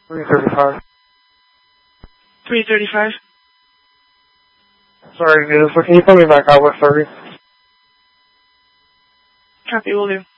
335. 335. Sorry, Needles, can you put me back out with 30? Copy, will do.